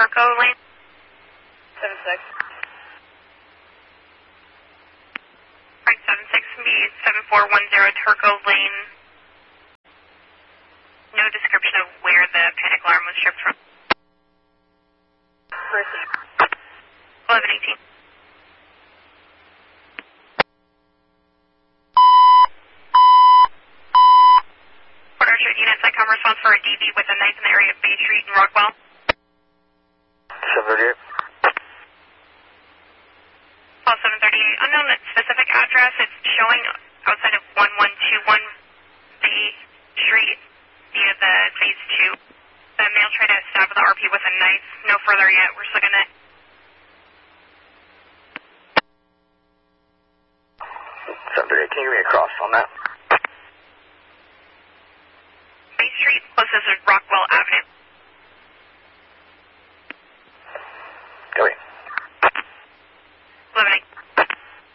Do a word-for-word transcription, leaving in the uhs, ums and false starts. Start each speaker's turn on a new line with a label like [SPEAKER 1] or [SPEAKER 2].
[SPEAKER 1] Turco Lane.
[SPEAKER 2] seven six.
[SPEAKER 1] Right, seven six, me, seven four one zero Turco Lane. No description of where the panic alarm was shipped from.
[SPEAKER 2] Received.
[SPEAKER 1] eleven eighteen. Port Arthur unit, SICOM response for a D B with a knife in the area of Bay Street and Rockwell.
[SPEAKER 3] seven thirty-eight.
[SPEAKER 1] Call seven thirty-eight. Unknown specific address. It's showing outside of one one two one Bay Street via the phase two. The male tried to stab the R P with a knife. No further yet. We're still gonna.
[SPEAKER 3] seven thirty-eight, can you give me a cross on that?
[SPEAKER 1] Bay Street, closest is Rock.